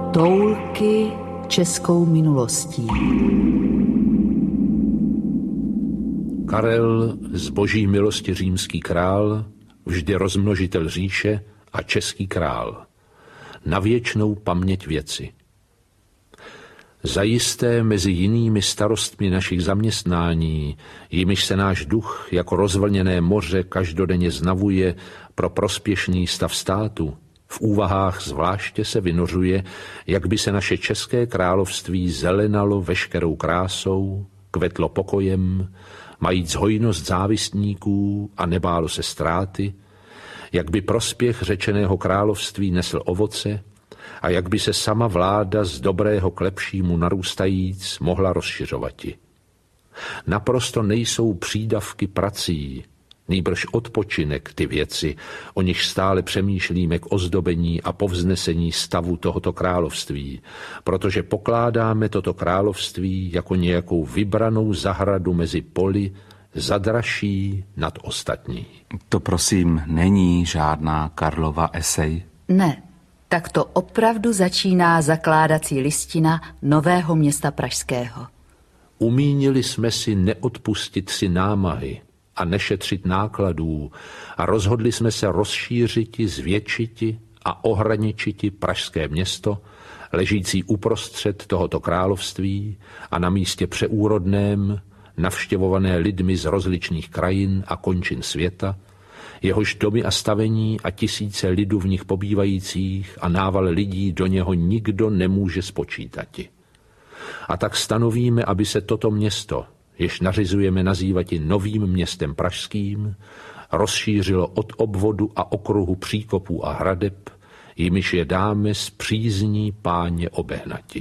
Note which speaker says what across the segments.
Speaker 1: Toulky českou minulostí.
Speaker 2: Karel, z boží milosti římský král, vždy rozmnožitel říše a český král. Na věčnou paměť věci. Zajisté mezi jinými starostmi našich zaměstnání, jimiž se náš duch jako rozvlněné moře každodenně znavuje pro prospěšný stav státu, v úvahách zvláště se vynořuje, jak by se naše české království zelenalo veškerou krásou, kvetlo pokojem, majíc hojnost závistníků a nebálo se ztráty, jak by prospěch řečeného království nesl ovoce a jak by se sama vláda z dobrého k lepšímu narůstajíc mohla rozšiřovati. Naprosto nejsou přídavky prací, nýbrž odpočinek ty věci, o nich stále přemýšlíme k ozdobení a povznesení stavu tohoto království, protože pokládáme toto království jako nějakou vybranou zahradu mezi poli, zadražší nad ostatní.
Speaker 3: To prosím není žádná Karlova esej?
Speaker 1: Ne, tak to opravdu začíná zakládací listina Nového Města pražského.
Speaker 2: Umínili jsme si neodpustit si námahy a nešetřit nákladů a rozhodli jsme se rozšířiti, zvětšiti a ohraničiti pražské město, ležící uprostřed tohoto království a na místě přeúrodném, navštěvované lidmi z rozličných krajin a končin světa, jehož domy a stavení a tisíce lidů v nich pobývajících a nával lidí do něho nikdo nemůže spočítati. A tak stanovíme, aby se toto město, jež nařizujeme nazývati Novým Městem pražským, rozšířilo od obvodu a okruhu příkopů a hradeb, jimiž je dáme z přízní páně obehnati.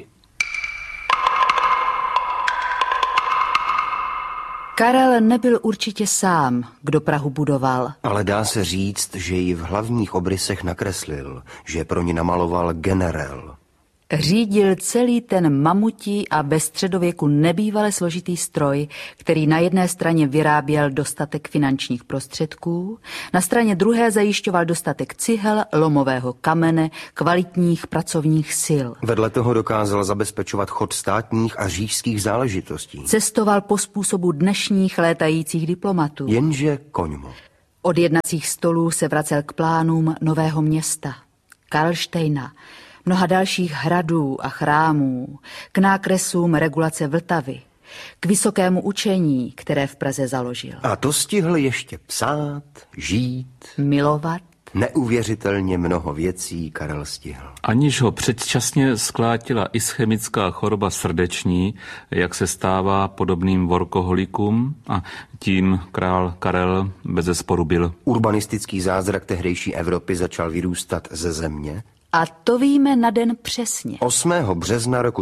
Speaker 1: Karel nebyl určitě sám, kdo Prahu budoval.
Speaker 4: Ale dá se říct, že ji v hlavních obrysech nakreslil, že pro ní namaloval generál.
Speaker 1: Řídil celý ten mamutí a bez středověku nebývale složitý stroj, který na jedné straně vyráběl dostatek finančních prostředků, na straně druhé zajišťoval dostatek cihel, lomového kamene, kvalitních pracovních sil.
Speaker 4: Vedle toho dokázal zabezpečovat chod státních a říšských záležitostí.
Speaker 1: Cestoval po způsobu dnešních létajících diplomatů.
Speaker 4: Jenže koňmo.
Speaker 1: Od jednacích stolů se vracel k plánům Nového Města, Karlštejna, mnoha dalších hradů a chrámů, k nákresům regulace Vltavy, k vysokému učení, které v Praze založil.
Speaker 4: A to stihl ještě psát, žít,
Speaker 1: milovat.
Speaker 4: Neuvěřitelně mnoho věcí Karel stihl.
Speaker 3: Aniž ho předčasně sklátila ischemická choroba srdeční, jak se stává podobným workoholikům, a tím král Karel bezesporu byl.
Speaker 4: Urbanistický zázrak tehdejší Evropy začal vyrůstat ze země.
Speaker 1: A to víme na den přesně.
Speaker 4: 8. března roku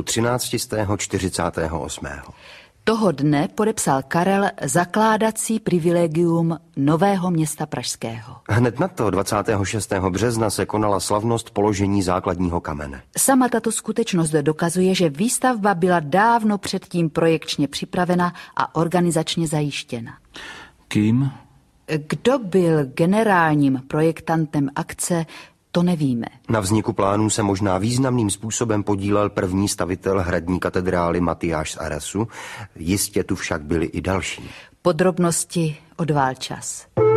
Speaker 4: 1348.
Speaker 1: Toho dne podepsal Karel zakládací privilegium Nového Města pražského.
Speaker 4: Hned na to 26. března se konala slavnost položení základního kamene.
Speaker 1: Sama tato skutečnost dokazuje, že výstavba byla dávno předtím projekčně připravena a organizačně zajištěna.
Speaker 3: Kým?
Speaker 1: Kdo byl generálním projektantem akce, to nevíme.
Speaker 4: Na vzniku plánů se možná významným způsobem podílel první stavitel hradní katedrály Matyáš z Arasu, jistě tu však byli i další.
Speaker 1: Podrobnosti odvál čas.